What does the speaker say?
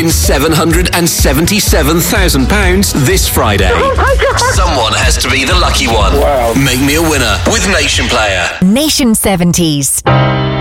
win £777,000 this Friday. Oh my God. Someone has to be the lucky one. Wow. Make me a winner with Nation Player. Nation 70s.